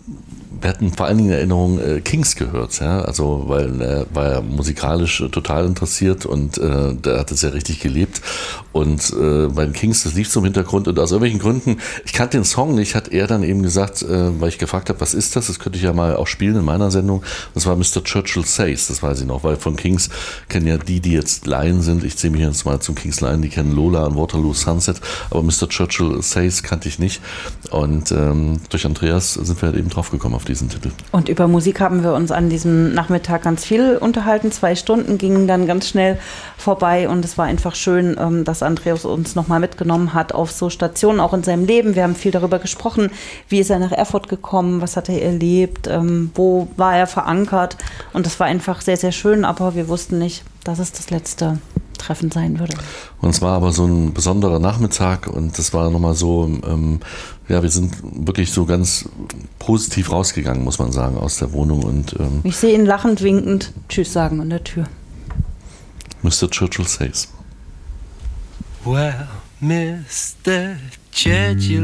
wir hatten vor allen Dingen in Erinnerung Kings gehört, ja, also weil er war ja musikalisch total interessiert und der hat es ja richtig gelebt und bei den Kings, das lief so im Hintergrund und aus irgendwelchen Gründen, ich kannte den Song nicht, hat er dann eben gesagt, weil ich gefragt habe, was ist das könnte ich ja mal auch spielen in meiner Sendung, das war Mr. Churchill Says, das weiß ich noch, weil von Kings kennen ja die jetzt Laien sind, ich zähle mich jetzt mal zum Kings Laien, die kennen Lola und Waterloo Sunset, aber Mr. Churchill Says kannte ich nicht und durch Andreas sind wir halt eben drauf gekommen auf diesen Titel. Und über Musik haben wir uns an diesem Nachmittag ganz viel unterhalten. 2 Stunden gingen dann ganz schnell vorbei und es war einfach schön, dass Andreas uns nochmal mitgenommen hat auf so Stationen, auch in seinem Leben. Wir haben viel darüber gesprochen, wie ist er nach Erfurt gekommen, was hat er erlebt, wo war er verankert und das war einfach sehr, sehr schön, aber wir wussten nicht, dass es das letzte Treffen sein würde. Und es war aber so ein besonderer Nachmittag und das war nochmal so, wir sind wirklich so ganz positiv rausgegangen, muss man sagen, aus der Wohnung. Und ich sehe ihn lachend, winkend Tschüss sagen an der Tür. Mr. Churchill Says. Well, Mr. Churchill